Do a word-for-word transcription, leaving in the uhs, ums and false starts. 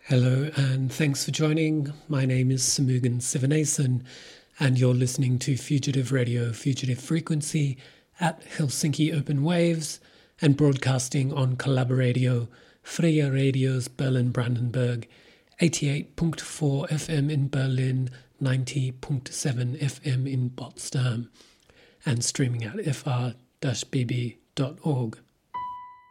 Hello and thanks for joining. My name is Samugan Sivanason and you're listening to Fugitive Radio Fugitive Frequency at Helsinki Open Waves and broadcasting on Collaboradio, Freya Radio's Berlin-Brandenburg, eighty-eight point four F M in Berlin, ninety point seven F M in Potsdam, and streaming at f r dash b b dot org.